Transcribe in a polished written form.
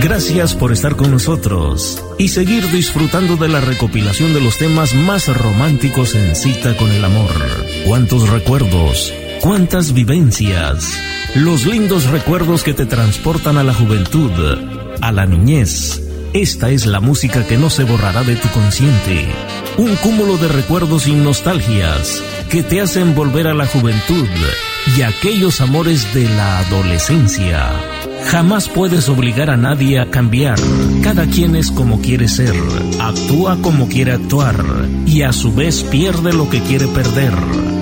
Gracias por estar con nosotros y seguir disfrutando de la recopilación de los temas más románticos en Cita con el Amor. Cuántos recuerdos, cuántas vivencias, los lindos recuerdos que te transportan a la juventud, a la niñez. Esta es la música que no se borrará de tu consciente. Un cúmulo de recuerdos y nostalgias que te hacen volver a la juventud y a aquellos amores de la adolescencia. Jamás puedes obligar a nadie a cambiar. Cada quien es como quiere ser, actúa como quiere actuar y a su vez pierde lo que quiere perder.